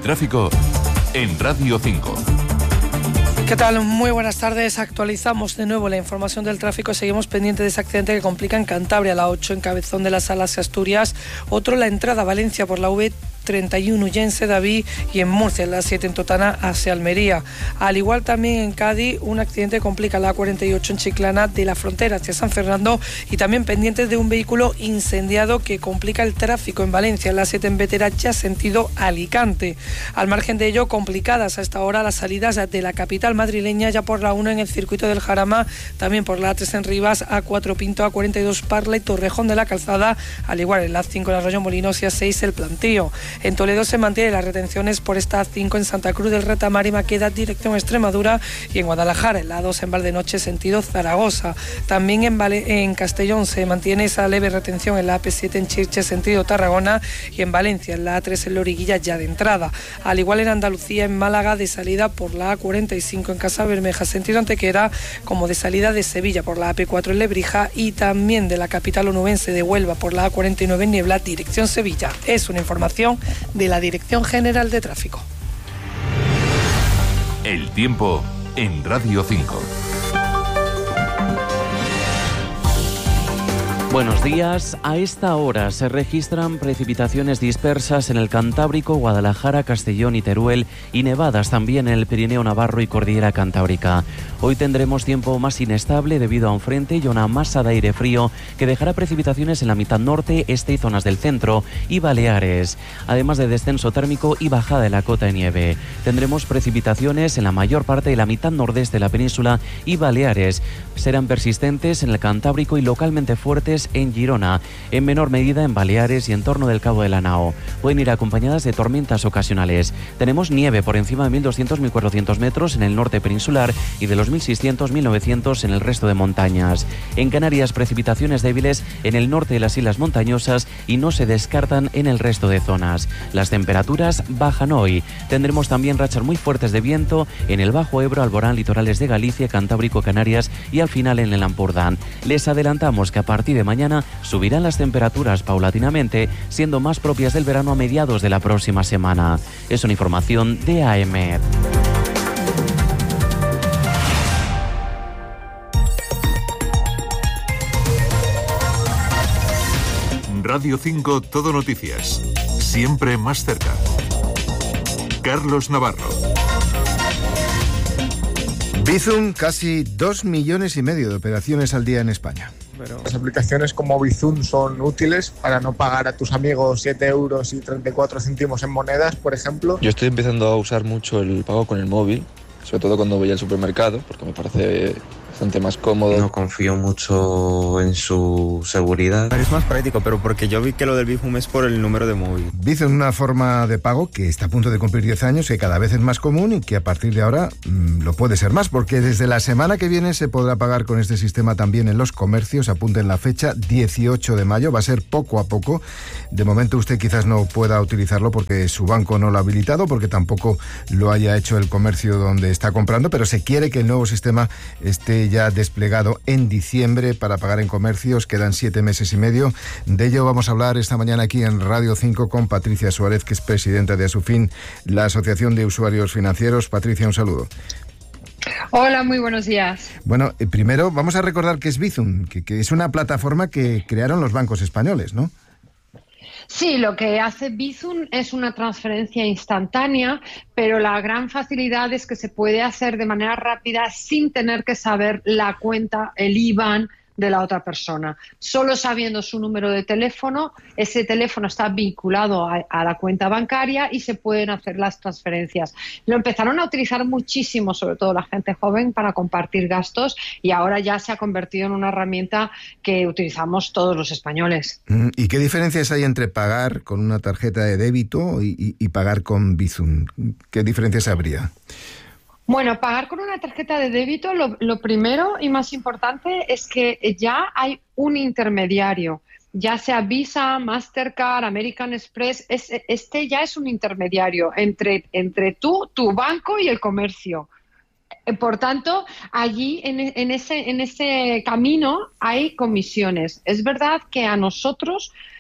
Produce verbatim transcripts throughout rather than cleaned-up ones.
tráfico en Radio cinco. ¿Qué tal? Muy buenas tardes. Actualizamos de nuevo la información del tráfico. Seguimos pendientes de ese accidente que complica en Cantabria, la ocho, en Cabezón de las Alas, Asturias. Otro, la entrada a Valencia por la V treinta y uno, Yense, David, y en Murcia, en la siete, en Totana, hacia Almería. Al igual también en Cádiz, un accidente complica la A cuarenta y ocho en Chiclana, de la Frontera hacia San Fernando, y también pendientes de un vehículo incendiado que complica el tráfico en Valencia, en la siete, en Veterachia, sentido Alicante. Al margen de ello, complicadas a esta hora las salidas de la capital madrileña, ya por la uno en el circuito del Jarama, también por la A tres en Rivas, A cuatro Pinto, A cuarenta y dos Parla y Torrejón de la Calzada, al igual en la A cinco en Arroyo Molinos y A seis el Plantío. En Toledo se mantienen las retenciones por esta A cinco en Santa Cruz del Retamar y Maqueda, dirección Extremadura, y en Guadalajara, en la A dos en Valdenoche, sentido Zaragoza. También en, Vale- en Castellón se mantiene esa leve retención en la A P siete en Chirche, sentido Tarragona, y en Valencia, en la A tres en Loriguilla, ya de entrada. Al igual en Andalucía, en Málaga, de salida por la A cuarenta y cinco en Casa Bermeja, sentido Antequera, como de salida de Sevilla por la A P cuatro en Lebrija, y también de la capital onubense de Huelva por la A cuarenta y nueve en Niebla, dirección Sevilla. Es una información de la Dirección General de Tráfico. El tiempo en Radio cinco. Buenos días. A esta hora se registran precipitaciones dispersas en el Cantábrico, Guadalajara, Castellón y Teruel, y nevadas también en el Pirineo Navarro y Cordillera Cantábrica. Hoy tendremos tiempo más inestable debido a un frente y una masa de aire frío que dejará precipitaciones en la mitad norte, este y zonas del centro y Baleares, además de descenso térmico y bajada de la cota de nieve. Tendremos precipitaciones en la mayor parte de la mitad nordeste de la península y Baleares. Serán persistentes en el Cantábrico y localmente fuertes en Girona, en menor medida en Baleares y en torno del Cabo de la Nao. Pueden ir acompañadas de tormentas ocasionales. Tenemos nieve por encima de mil doscientos a mil cuatrocientos metros en el norte peninsular y de los mil seiscientos a mil novecientos en el resto de montañas. En Canarias, precipitaciones débiles en el norte de las islas montañosas y no se descartan en el resto de zonas. Las temperaturas bajan hoy. Tendremos también rachas muy fuertes de viento en el Bajo Ebro, Alborán, litorales de Galicia, Cantábrico, Canarias y al final en el Ampurdán. Les adelantamos que a partir de mañana subirán las temperaturas paulatinamente, siendo más propias del verano a mediados de la próxima semana. Es una información de A E M E D. Radio cinco, Todo Noticias. Siempre más cerca. Carlos Navarro. Bizum, casi dos millones y medio de operaciones al día en España. Pero las aplicaciones como Bizum son útiles para no pagar a tus amigos siete euros y treinta y cuatro céntimos en monedas, por ejemplo. Yo estoy empezando a usar mucho el pago con el móvil, sobre todo cuando voy al supermercado, porque me parece bastante más cómodo. No confío mucho en su seguridad. Es más práctico, pero porque yo vi que lo del Bizum es por el número de móvil. Bizum es una forma de pago que está a punto de cumplir diez años, que cada vez es más común y que a partir de ahora mmm, lo puede ser más, porque desde la semana que viene se podrá pagar con este sistema también en los comercios. Apunten la fecha, dieciocho de mayo, va a ser poco a poco. De momento usted quizás no pueda utilizarlo porque su banco no lo ha habilitado, porque tampoco lo haya hecho el comercio donde está comprando, pero se quiere que el nuevo sistema esté ya desplegado en diciembre para pagar en comercios. Quedan siete meses y medio. De ello vamos a hablar esta mañana aquí en Radio cinco con Patricia Suárez, que es presidenta de Asufin, la Asociación de Usuarios Financieros. Patricia, un saludo. Hola, muy buenos días. Bueno, eh, primero vamos a recordar que es Bizum, que, que es una plataforma que crearon los bancos españoles, ¿no? Sí, lo que hace Bizum es una transferencia instantánea, pero la gran facilidad es que se puede hacer de manera rápida sin tener que saber la cuenta, el I B A N de la otra persona. Solo sabiendo su número de teléfono, ese teléfono está vinculado a, a la cuenta bancaria y se pueden hacer las transferencias. Lo empezaron a utilizar muchísimo, sobre todo la gente joven, para compartir gastos, y ahora ya se ha convertido en una herramienta que utilizamos todos los españoles. ¿Y qué diferencias hay entre pagar con una tarjeta de débito y, y, y pagar con Bizum? ¿Qué diferencias habría? Bueno, pagar con una tarjeta de débito, lo, lo primero y más importante es que ya hay un intermediario, ya sea Visa, Mastercard, American Express, es, este ya es un intermediario entre, entre tú, tu banco y el comercio. Por tanto, allí en, en, ese, en ese camino hay comisiones. Es verdad que a nosotros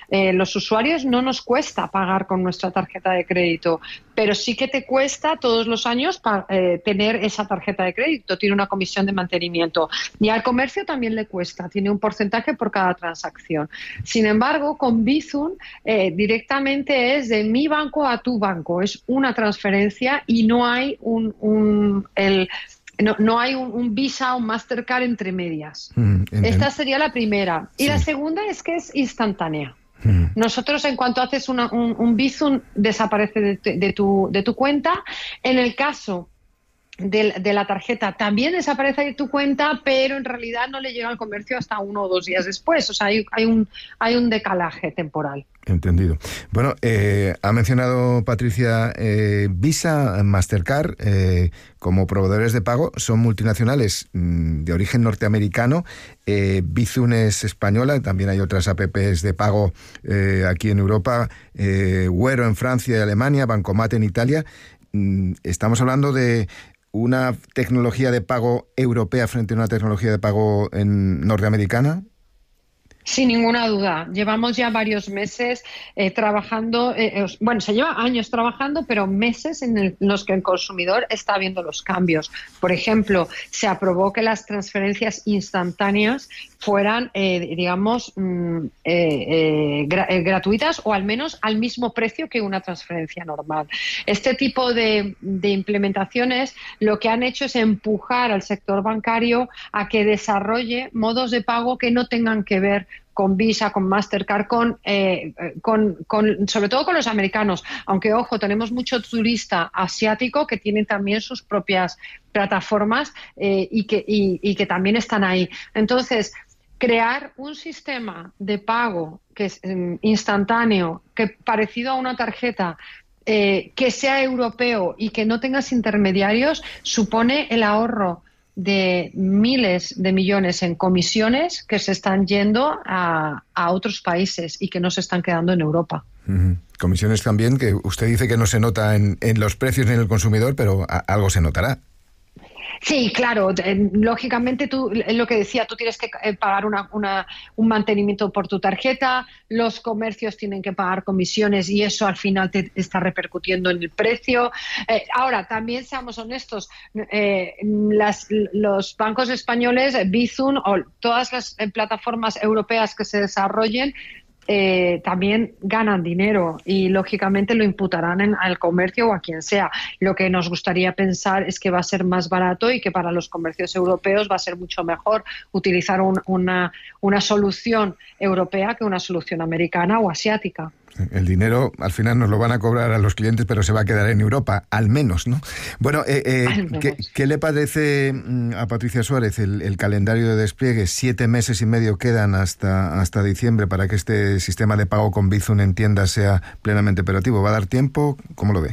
Eh, los usuarios no nos cuesta pagar con nuestra tarjeta de crédito, pero sí que te cuesta todos los años pa, eh, tener esa tarjeta de crédito, tiene una comisión de mantenimiento. Y al comercio también le cuesta, tiene un porcentaje por cada transacción. Sin embargo, con Bizum eh, directamente es de mi banco a tu banco, es una transferencia y no hay un, un el No, no hay un, un Visa o un Mastercard entre medias. Mm, Esta sería la primera. Y sí. La segunda es que es instantánea. Mm. Nosotros, en cuanto haces una, un, un Bizum, desaparece de, de, tu, de tu cuenta. En el caso de, de la tarjeta, también desaparece de tu cuenta, pero en realidad no le llega al comercio hasta uno o dos días después. O sea, hay, hay, un, hay un decalaje temporal. Entendido. Bueno, eh, ha mencionado Patricia eh, Visa, Mastercard, eh, como proveedores de pago, son multinacionales mmm, de origen norteamericano. Eh, Bizum es española, también hay otras apps de pago eh, aquí en Europa, eh, Wero en Francia y Alemania, Bancomat en Italia. Mm, estamos hablando de una tecnología de pago europea frente a una tecnología de pago en norteamericana. Sin ninguna duda. Llevamos ya varios meses eh, trabajando, eh, bueno, se lleva años trabajando, pero meses en el, los que el consumidor está viendo los cambios. Por ejemplo, se aprobó que las transferencias instantáneas fueran, eh, digamos, mm, eh, eh, gra- eh, gratuitas o al menos al mismo precio que una transferencia normal. Este tipo de, de implementaciones lo que han hecho es empujar al sector bancario a que desarrolle modos de pago que no tengan que ver con Visa, con Mastercard, con, eh, con, con, sobre todo con los americanos. Aunque, ojo, tenemos mucho turista asiático que tienen también sus propias plataformas eh, y, que, y, y que también están ahí. Entonces, crear un sistema de pago que es eh, instantáneo, que parecido a una tarjeta, eh, que sea europeo y que no tengas intermediarios, supone el ahorro de miles de millones en comisiones que se están yendo a, a otros países y que no se están quedando en Europa. Uh-huh. Comisiones también que usted dice que no se nota en, en los precios ni en el consumidor, pero a, algo se notará. Sí, claro. Eh, lógicamente, tú, lo que decía, tú tienes que eh, pagar una, una, un mantenimiento por tu tarjeta, los comercios tienen que pagar comisiones y eso al final te está repercutiendo en el precio. Eh, ahora, también seamos honestos, eh, las, los bancos españoles, Bizum o todas las eh, plataformas europeas que se desarrollen, Eh, también ganan dinero y lógicamente lo imputarán en, al comercio o a quien sea. Lo que nos gustaría pensar es que va a ser más barato y que para los comercios europeos va a ser mucho mejor utilizar un, una, una solución europea que una solución americana o asiática. El dinero al final nos lo van a cobrar a los clientes, pero se va a quedar en Europa, al menos, ¿no? Bueno, eh, eh, menos. ¿qué, ¿qué le parece a Patricia Suárez el, el calendario de despliegue? Siete meses y medio quedan hasta, hasta diciembre para que este sistema de pago con Bizum en tiendas sea plenamente operativo. ¿Va a dar tiempo? ¿Cómo lo ve?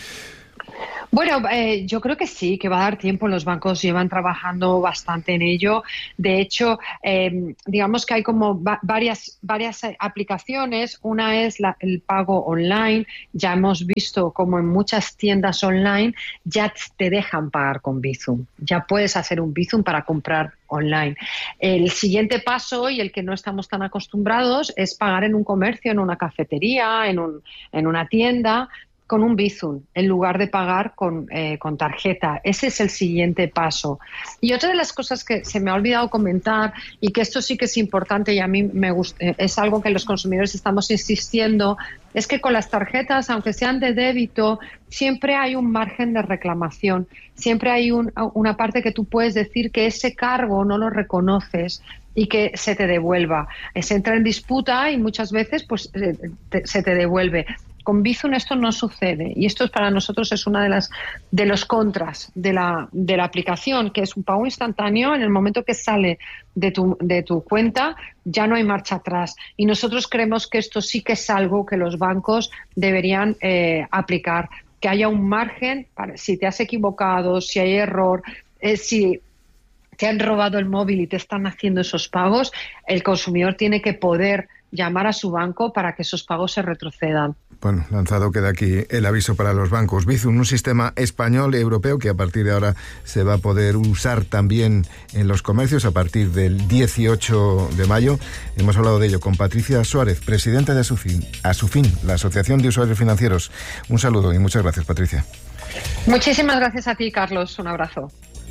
Bueno, eh, yo creo que sí, que va a dar tiempo. Los bancos llevan trabajando bastante en ello. De hecho, eh, digamos que hay como va- varias, varias aplicaciones. Una es la, el pago online. Ya hemos visto como en muchas tiendas online ya te dejan pagar con Bizum. Ya puedes hacer un Bizum para comprar online. El siguiente paso, y el que no estamos tan acostumbrados, es pagar en un comercio, en una cafetería, en, un, en una tienda, con un Bizum, en lugar de pagar con, eh, con tarjeta. Ese es el siguiente paso. Y otra de las cosas que se me ha olvidado comentar, y que esto sí que es importante y a mí me gusta, es algo que los consumidores estamos insistiendo, es que con las tarjetas, aunque sean de débito, siempre hay un margen de reclamación. Siempre hay un, una parte que tú puedes decir que ese cargo no lo reconoces y que se te devuelva. Se entra en disputa y muchas veces pues te, se te devuelve. Con Bizum esto no sucede y esto para nosotros es una de las de los contras de la de la aplicación, que es un pago instantáneo. En el momento que sale de tu de tu cuenta ya no hay marcha atrás y nosotros creemos que esto sí que es algo que los bancos deberían eh, aplicar, que haya un margen para si te has equivocado, si hay error, eh, si te han robado el móvil y te están haciendo esos pagos, el consumidor tiene que poder llamar a su banco para que esos pagos se retrocedan. Bueno, lanzado queda aquí el aviso para los bancos. Bizum, un sistema español y europeo que a partir de ahora se va a poder usar también en los comercios a partir del dieciocho de mayo. Hemos hablado de ello con Patricia Suárez, presidenta de Asufin, Asufin, la Asociación de Usuarios Financieros. Un saludo y muchas gracias, Patricia. Muchísimas gracias a ti, Carlos. Un abrazo.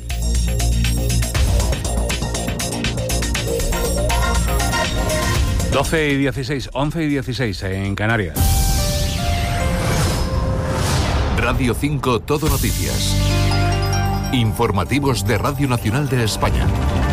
doce y dieciséis, once y dieciséis en Canarias. Radio cinco Todo Noticias. Informativos de Radio Nacional de España.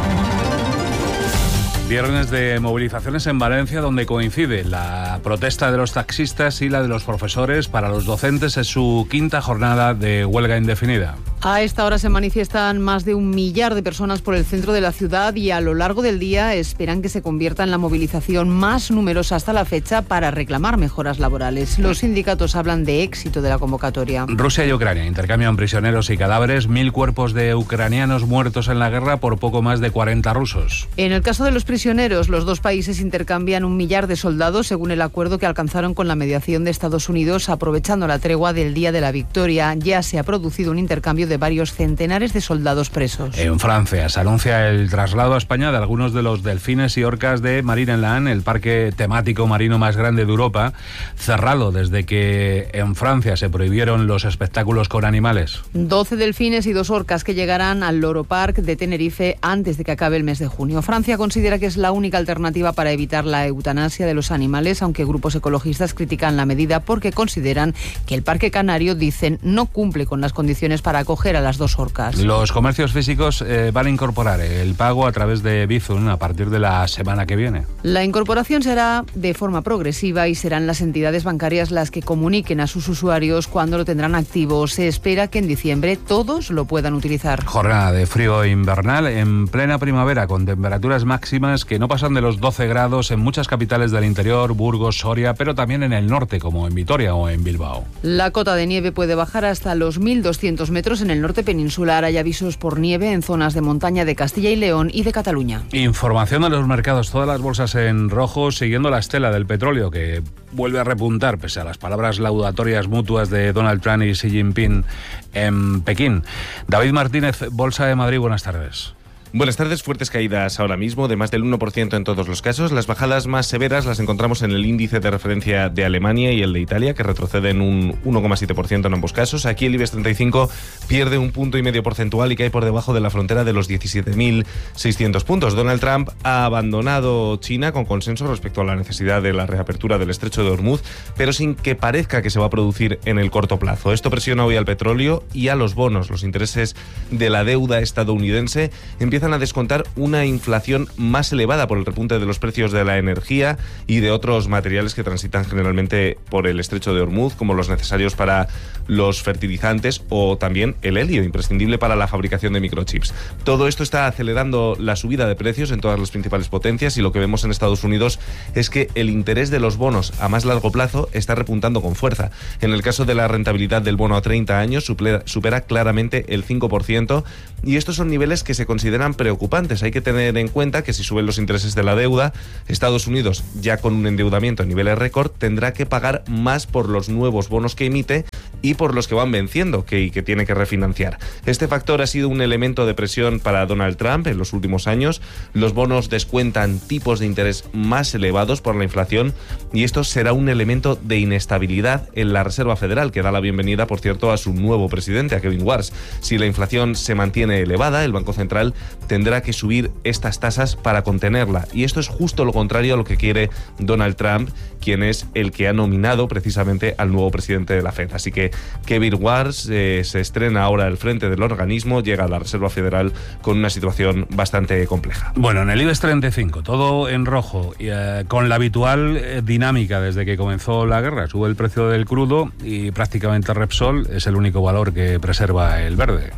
Viernes de movilizaciones en Valencia, donde coincide la protesta de los taxistas y la de los profesores. Para los docentes es su quinta jornada de huelga indefinida. A esta hora se manifiestan más de un millar de personas por el centro de la ciudad y a lo largo del día esperan que se convierta en la movilización más numerosa hasta la fecha para reclamar mejoras laborales. Los sindicatos hablan de éxito de la convocatoria. Rusia y Ucrania intercambian prisioneros y cadáveres, mil cuerpos de ucranianos muertos en la guerra por poco más de cuarenta rusos. En el caso de los prisioneros, los dos países intercambian un millar de soldados según el acuerdo que alcanzaron con la mediación de Estados Unidos, aprovechando la tregua del Día de la Victoria. Ya se ha producido un intercambio de de varios centenares de soldados presos. En Francia se anuncia el traslado a España de algunos de los delfines y orcas de Marineland, el parque temático marino más grande de Europa, cerrado desde que en Francia se prohibieron los espectáculos con animales. doce delfines y dos orcas que llegarán al Loro Park de Tenerife antes de que acabe el mes de junio. Francia considera que es la única alternativa para evitar la eutanasia de los animales, aunque grupos ecologistas critican la medida porque consideran que el parque canario, dicen, no cumple con las condiciones para acoger a las dos orcas. Los comercios físicos eh, van a incorporar el pago a través de Bizum a partir de la semana que viene. La incorporación será de forma progresiva y serán las entidades bancarias las que comuniquen a sus usuarios cuándo lo tendrán activo. Se espera que en diciembre todos lo puedan utilizar. Jornada de frío invernal en plena primavera, con temperaturas máximas que no pasan de los doce grados en muchas capitales del interior, Burgos, Soria, pero también en el norte, como en Vitoria o en Bilbao. La cota de nieve puede bajar hasta los mil doscientos metros en el norte peninsular. Hay avisos por nieve en zonas de montaña de Castilla y León y de Cataluña. Información de los mercados, todas las bolsas en rojo, siguiendo la estela del petróleo, que vuelve a repuntar pese a las palabras laudatorias mutuas de Donald Trump y Xi Jinping en Pekín. David Martínez, Bolsa de Madrid, buenas tardes. Buenas tardes. Fuertes caídas ahora mismo, de más del uno por ciento en todos los casos. Las bajadas más severas las encontramos en el índice de referencia de Alemania y el de Italia, que retroceden un uno coma siete por ciento en ambos casos. Aquí el IBEX treinta y cinco pierde un punto y medio porcentual y cae por debajo de la frontera de los diecisiete mil seiscientos puntos. Donald Trump ha abandonado China con consenso respecto a la necesidad de la reapertura del estrecho de Hormuz, pero sin que parezca que se va a producir en el corto plazo. Esto presiona hoy al petróleo y a los bonos. Los intereses de la deuda estadounidense empiezan a descontar una inflación más elevada por el repunte de los precios de la energía y de otros materiales que transitan generalmente por el estrecho de Hormuz, como los necesarios para los fertilizantes o también el helio, imprescindible para la fabricación de microchips. Todo esto está acelerando la subida de precios en todas las principales potencias y lo que vemos en Estados Unidos es que el interés de los bonos a más largo plazo está repuntando con fuerza. En el caso de la rentabilidad del bono a treinta años supera, supera claramente el cinco por ciento y estos son niveles que se consideran preocupantes. Hay que tener en cuenta que si suben los intereses de la deuda, Estados Unidos, ya con un endeudamiento a niveles récord, tendrá que pagar más por los nuevos bonos que emite y por los que van venciendo, que, que tiene que refinanciar. Este factor ha sido un elemento de presión para Donald Trump en los últimos años. Los bonos descuentan tipos de interés más elevados por la inflación y esto será un elemento de inestabilidad en la Reserva Federal, que da la bienvenida, por cierto, a su nuevo presidente, a Kevin Warsh. Si la inflación se mantiene elevada, el Banco Central tendrá que subir estas tasas para contenerla. Y esto es justo lo contrario a lo que quiere Donald Trump, quien es el que ha nominado precisamente al nuevo presidente de la Fed. Así que Kevin Warsh eh, se estrena ahora al frente del organismo, llega a la Reserva Federal con una situación bastante compleja. Bueno, en el IBEX treinta y cinco, todo en rojo, y, eh, con la habitual eh, dinámica desde que comenzó la guerra. Sube el precio del crudo y prácticamente Repsol es el único valor que preserva el verde.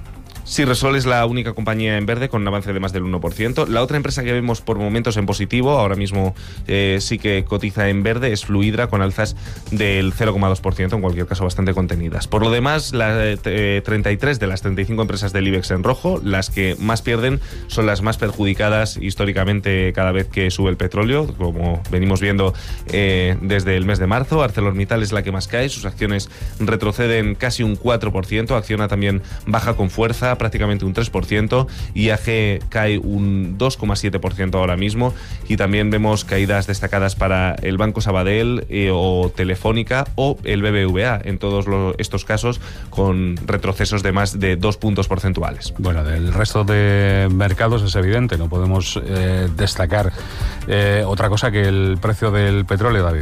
Sí, Repsol es la única compañía en verde con un avance de más del uno por ciento. La otra empresa que vemos por momentos en positivo, ahora mismo eh, sí que cotiza en verde, es Fluidra, con alzas del cero coma dos por ciento, en cualquier caso bastante contenidas. Por lo demás, las eh, treinta y tres de las treinta y cinco empresas del IBEX en rojo, las que más pierden son las más perjudicadas históricamente cada vez que sube el petróleo, como venimos viendo eh, desde el mes de marzo. ArcelorMittal es la que más cae, sus acciones retroceden casi un cuatro por ciento, Acciona también baja con fuerza, prácticamente un tres por ciento, I A G cae un dos coma siete por ciento ahora mismo, y también vemos caídas destacadas para el Banco Sabadell eh, o Telefónica o el B B V A, en todos los, estos casos con retrocesos de más de dos puntos porcentuales. Bueno, del resto de mercados es evidente, no podemos eh, destacar eh, otra cosa que el precio del petróleo, David.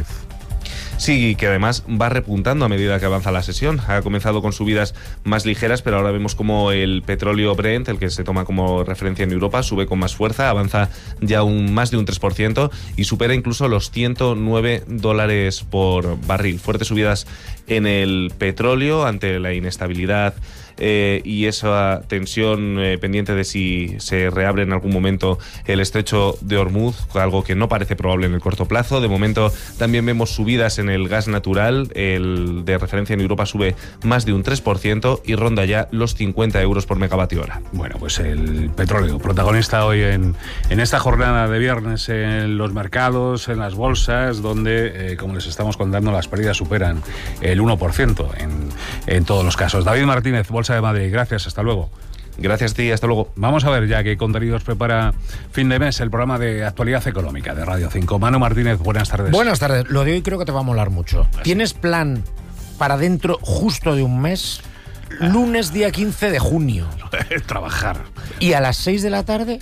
Sí, que además va repuntando a medida que avanza la sesión. Ha comenzado con subidas más ligeras, pero ahora vemos como el petróleo Brent, el que se toma como referencia en Europa, sube con más fuerza, avanza ya un más de un tres por ciento y supera incluso los ciento nueve dólares por barril. Fuertes subidas en el petróleo ante la inestabilidad Eh, y esa tensión eh, pendiente de si se reabre en algún momento el estrecho de Hormuz, algo que no parece probable en el corto plazo. De momento también vemos subidas en el gas natural, el de referencia en Europa sube más de un tres por ciento y ronda ya los cincuenta euros por megavatio hora. Bueno, pues el petróleo, protagonista hoy en, en esta jornada de viernes en los mercados, en las bolsas, donde, eh, como les estamos contando, las pérdidas superan el uno por ciento en, en todos los casos. David Martínez, Bolsa de Madrid, gracias, hasta luego. Gracias a ti, hasta luego. Vamos a ver ya qué contenidos prepara Fin de Mes, el programa de actualidad económica de Radio cinco. Manu Martínez, buenas tardes. Buenas tardes, lo de hoy creo que te va a molar mucho. ¿Tienes plan para dentro justo de un mes? Lunes día quince de junio. Trabajar. Y a las seis de la tarde...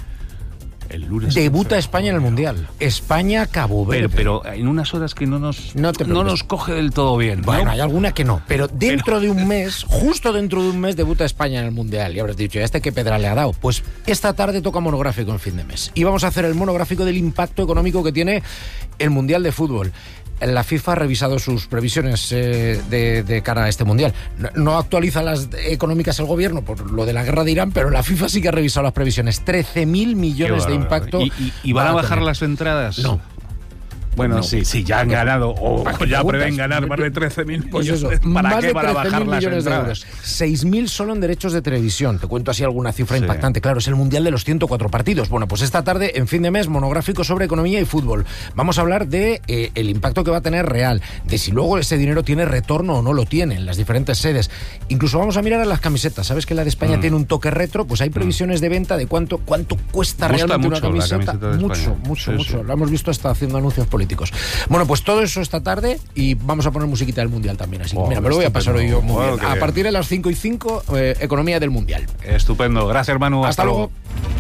El lunes debuta España en el Mundial. España-Cabo Verde. Pero, pero en unas horas que no nos, no, no nos coge del todo bien, ¿no? Bueno, hay alguna que no. Pero dentro pero... de un mes, justo dentro de un mes, debuta España en el Mundial. Y habrás dicho, ¿ya este qué pedra le ha dado? Pues esta tarde toca monográfico en Fin de Mes. Y vamos a hacer el monográfico del impacto económico que tiene el Mundial de Fútbol. La FIFA ha revisado sus previsiones eh, de, de cara a este Mundial. No, no actualiza las económicas el gobierno por lo de la guerra de Irán, pero la FIFA sí que ha revisado las previsiones. trece mil millones de impacto. ¿Y, y, y van a bajar tener. las entradas? No. Bueno, no, sí, sí, ya han ganado o ya prevén ganar más de trece mil pues millones. Eso, ¿Para más qué de van a bajar las millones de euros? seis mil solo en derechos de televisión. Te cuento así alguna cifra sí. impactante. Claro, es el Mundial de los ciento cuatro partidos. Bueno, pues esta tarde, en Fin de Mes, monográfico sobre economía y fútbol. Vamos a hablar de eh, el impacto que va a tener real, de si luego ese dinero tiene retorno o no lo tiene en las diferentes sedes. Incluso vamos a mirar a las camisetas. ¿Sabes que la de España mm. tiene un toque retro? Pues hay previsiones de venta de cuánto, cuánto cuesta Gusta realmente mucho una camiseta. camiseta mucho, mucho, sí, mucho. Sí. Lo hemos visto hasta haciendo anuncios políticos. Bueno, pues todo eso esta tarde y vamos a poner musiquita del Mundial también. Así que, oh, mira, me lo voy a pasar hoy yo muy wow, bien. A partir de las cinco y cinco, eh, economía del Mundial. Estupendo. Gracias, Manu. Hasta, Hasta luego.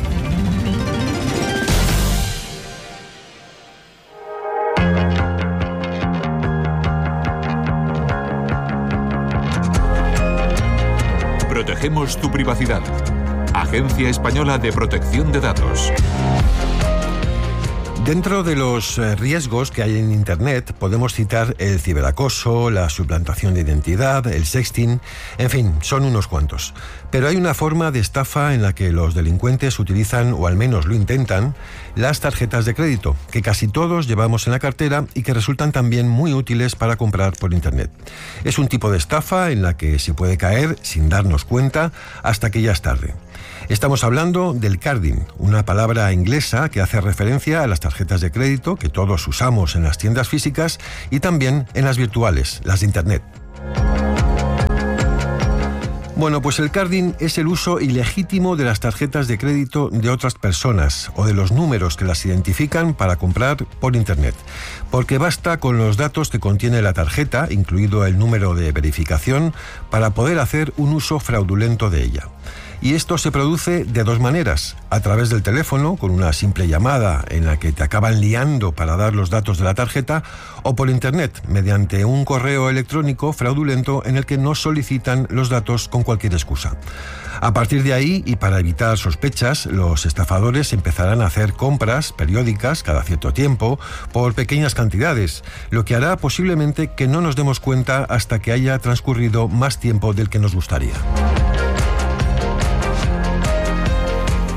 Protegemos tu privacidad. Agencia Española de Protección de Datos. Dentro de los riesgos que hay en Internet podemos citar el ciberacoso, la suplantación de identidad, el sexting, en fin, son unos cuantos. Pero hay una forma de estafa en la que los delincuentes utilizan, o al menos lo intentan, las tarjetas de crédito, que casi todos llevamos en la cartera y que resultan también muy útiles para comprar por Internet. Es un tipo de estafa en la que se puede caer sin darnos cuenta hasta que ya es tarde. Estamos hablando del carding, una palabra inglesa que hace referencia a las tarjetas de crédito que todos usamos en las tiendas físicas y también en las virtuales, las de Internet. Bueno, pues el carding es el uso ilegítimo de las tarjetas de crédito de otras personas o de los números que las identifican para comprar por Internet. Porque basta con los datos que contiene la tarjeta, incluido el número de verificación, para poder hacer un uso fraudulento de ella. Y esto se produce de dos maneras: a través del teléfono, con una simple llamada en la que te acaban liando para dar los datos de la tarjeta, o por Internet, mediante un correo electrónico fraudulento en el que no solicitan los datos con cualquier excusa. A partir de ahí, y para evitar sospechas, los estafadores empezarán a hacer compras periódicas cada cierto tiempo por pequeñas cantidades, lo que hará posiblemente que no nos demos cuenta hasta que haya transcurrido más tiempo del que nos gustaría.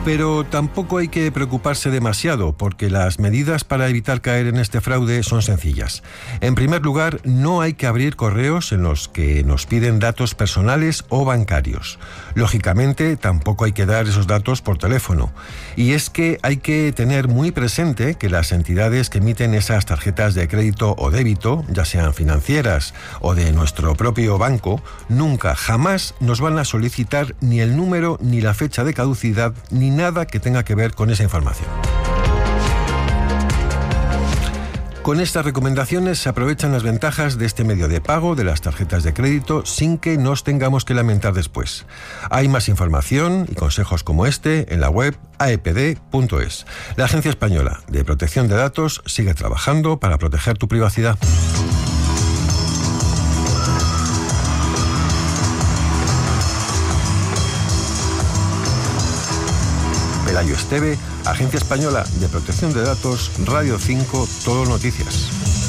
Pero tampoco hay que preocuparse demasiado, porque las medidas para evitar caer en este fraude son sencillas. En primer lugar, no hay que abrir correos en los que nos piden datos personales o bancarios. Lógicamente, tampoco hay que dar esos datos por teléfono. Y es que hay que tener muy presente que las entidades que emiten esas tarjetas de crédito o débito, ya sean financieras o de nuestro propio banco, nunca, jamás nos van a solicitar ni el número, ni la fecha de caducidad, ni nada que tenga que ver con esa información. Con estas recomendaciones se aprovechan las ventajas de este medio de pago de las tarjetas de crédito sin que nos tengamos que lamentar después. Hay más información y consejos como este en la web a e p d punto es. La Agencia Española de Protección de Datos sigue trabajando para proteger tu privacidad. Pelayo Esteve, Agencia Española de Protección de Datos, Radio cinco, Todo Noticias.